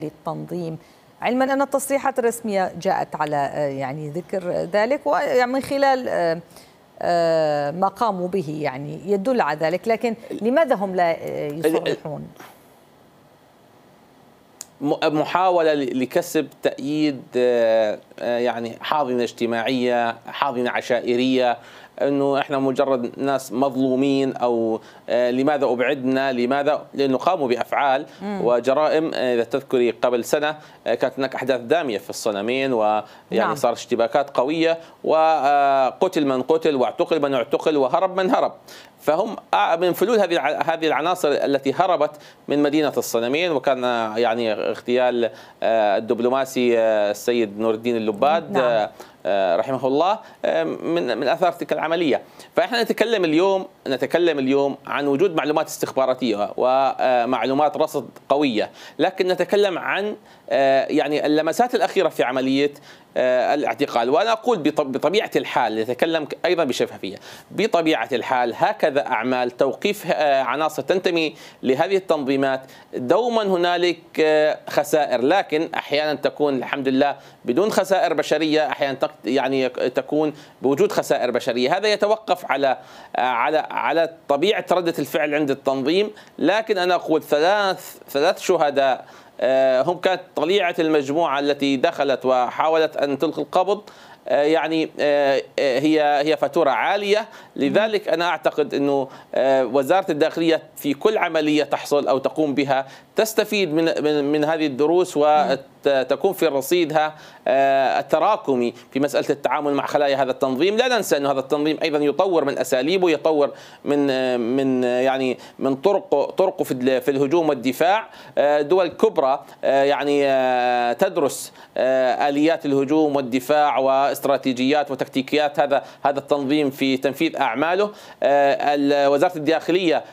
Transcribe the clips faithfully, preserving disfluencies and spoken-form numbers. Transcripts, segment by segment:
للتنظيم، علما أن التصريحات الرسمية جاءت على يعني ذكر ذلك ومن خلال ما قاموا به يعني يدل على ذلك، لكن لماذا هم لا يصرحون؟ محاولة لكسب تأييد يعني حاضنة اجتماعية، حاضنة عشائرية، انه احنا مجرد ناس مظلومين، او لماذا ابعدنا؟ لماذا؟ لانه قاموا بافعال وجرائم. اذا تذكري قبل سنه كانت هناك احداث داميه في الصنمين، ويعني نعم. صار اشتباكات قويه، وقتل من قتل واعتقل من اعتقل وهرب من هرب. فهم من فلول هذه هذه العناصر التي هربت من مدينه الصنمين، وكان يعني اغتيال الدبلوماسي السيد نور الدين اللباد نعم. رحمه الله من من اثار تلك العمليه. فاحنا نتكلم اليوم نتكلم اليوم عن وجود معلومات استخباراتيه ومعلومات رصد قويه، لكن نتكلم عن يعني اللمسات الاخيره في عمليه الاعتقال. وانا اقول بطبيعه الحال، نتكلم ايضا بشفافيه، بطبيعه الحال هكذا اعمال توقيف عناصر تنتمي لهذه التنظيمات دوما هنالك خسائر، لكن احيانا تكون الحمد لله بدون خسائر بشريه، احيانا يعني تكون بوجود خسائر بشريه. هذا يتوقف على على على طبيعه رده الفعل عند التنظيم. لكن انا اقول ثلاث ثلاث شهداء هم كانت طليعه المجموعه التي دخلت وحاولت ان تلقي القبض، يعني هي هي فاتوره عاليه. لذلك انا اعتقد انه وزاره الداخليه في كل عمليه تحصل او تقوم بها تستفيد من من, من هذه الدروس وتكون في رصيدها التراكمي في مساله التعامل مع خلايا هذا التنظيم. لا ننسى انه هذا التنظيم ايضا يطور من اساليبه، يطور من من يعني من طرقه طرقه في في الهجوم والدفاع. دول كبرى يعني تدرس اليات الهجوم والدفاع واستراتيجيات وتكتيكيات هذا هذا التنظيم في تنفيذ اعماله. وزاره الداخليه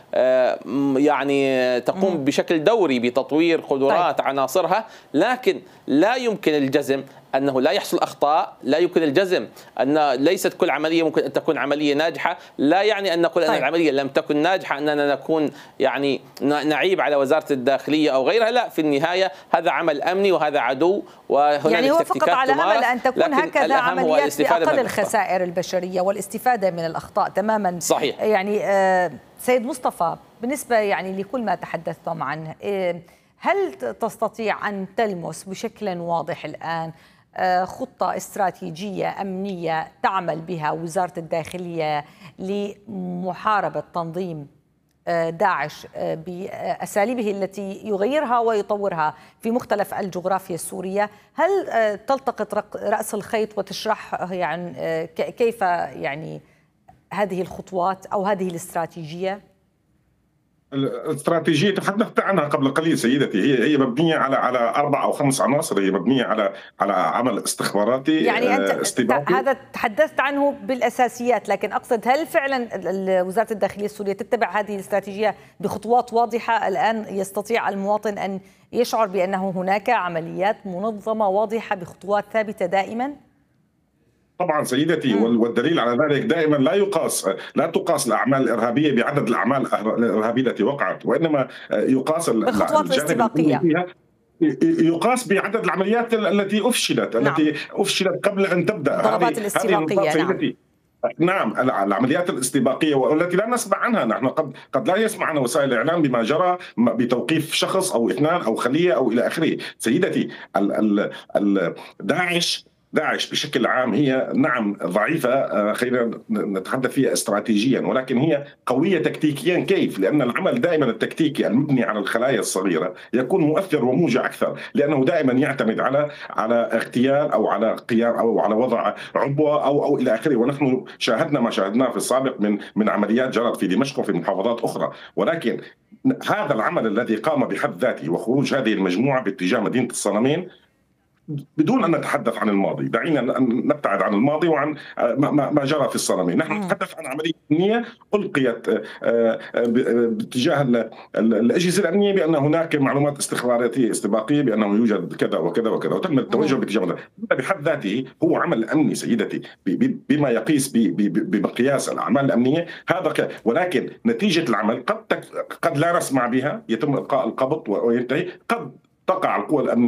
يعني تقوم بشكل دوري بتطوير قدرات عناصرها، لكن لا يمكن الجزم أنه لا يحصل أخطاء، لا يمكن الجزم أن ليست كل عملية ممكن أن تكون عملية ناجحة. لا يعني أن نقول أن طيب. العملية لم تكن ناجحة أننا نكون يعني نعيب على وزارة الداخلية أو غيرها. لا، في النهاية هذا عمل أمني وهذا عدو، وهنالك يعني هو فقط على أمل أن تكون هكذا عمليات بأقل الخسائر البشرية والاستفادة من الأخطاء تماما. صحيح. يعني آه سيد مصطفى، بالنسبة يعني لكل ما تحدثتم عنه، آه هل تستطيع أن تلمس بشكل واضح الآن خطة استراتيجية أمنية تعمل بها وزارة الداخلية لمحاربة تنظيم داعش بأساليبه التي يغيرها ويطورها في مختلف الجغرافيا السورية؟ هل تلتقط رأس الخيط وتشرح يعني كيف يعني هذه الخطوات أو هذه الاستراتيجية؟ الاستراتيجيه تحدثت عنها قبل قليل سيدتي، هي هي مبنيه على على اربع او خمس عناصر، هي مبنيه على على عمل استخباراتي يعني انت استباقي. هذا تحدثت عنه بالاساسيات، لكن اقصد هل فعلا وزاره الداخليه السوريه تتبع هذه الاستراتيجيه بخطوات واضحه؟ الان يستطيع المواطن ان يشعر بانه هناك عمليات منظمه واضحه بخطوات ثابته دائما؟ طبعا سيدتي، والدليل على ذلك دائما لا يقاس لا تقاس الاعمال الارهابيه بعدد الاعمال الارهابيه التي وقعت، وانما يقاس الخطوات الاستباقيه فيها، يقاس بعدد العمليات التي افشلت نعم. التي افشلت قبل ان تبدا. الضربات الاستباقيه نعم. نعم العمليات الاستباقيه والتي لا نسمع عنها، نحن قد قد لا يسمع عن وسائل الاعلام بما جرى بتوقيف شخص او اثنان او خليه او الى اخره. سيدتي ال ال داعش داعش بشكل عام هي نعم ضعيفة، خلينا نتحدث فيها استراتيجيا، ولكن هي قوية تكتيكيا. كيف؟ لأن العمل دائما التكتيكي المبني على الخلايا الصغيرة يكون مؤثر وموجع أكثر، لأنه دائما يعتمد على على اغتيال أو على قيام أو على وضع عبوة أو أو إلى آخره. ونحن شاهدنا ما شاهدناه في السابق من من عمليات جرت في دمشق وفي محافظات أخرى. ولكن هذا العمل الذي قام بحد ذاته وخروج هذه المجموعة باتجاه مدينة الصنمين بدون أن نتحدث عن الماضي، دعينا نبتعد عن الماضي وعن ما جرى في الصنمين. نحن نتحدث عن عملية أمنية ألقيت باتجاه الأجهزة الأمنية بأن هناك معلومات استخباراتية استباقية بأنه يوجد كذا وكذا وكذا، وتم التوجه باتجاه هذا. بحد ذاته هو عمل أمني سيدتي بما يقيس بمقياس الأعمال الأمنية هذا. ولكن نتيجة العمل قد قد لا نسمع بها، يتم إلقاء القبض وينتهي، قد تقع القوى الأمنية